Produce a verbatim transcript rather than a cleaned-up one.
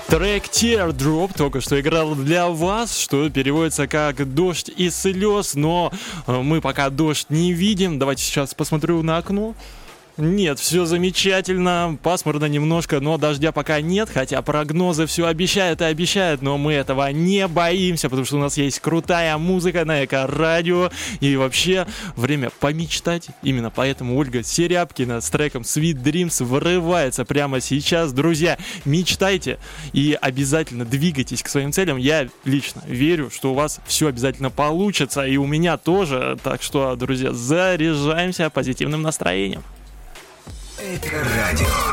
Трек Teardrop только что играл для вас, что переводится как «дождь из слез», но мы пока дождь не видим. Давайте сейчас посмотрю на окно. Нет, все замечательно, пасмурно немножко, но дождя пока нет, хотя прогнозы все обещают и обещают, но мы этого не боимся, потому что у нас есть крутая музыка на Эко-радио, и вообще время помечтать. Именно поэтому Ольга Серябкина с треком Sweet Dreams врывается прямо сейчас. Друзья, мечтайте и обязательно двигайтесь к своим целям. Я лично верю, что у вас все обязательно получится, и у меня тоже, так что, друзья, заряжаемся позитивным настроением. Эко-радио.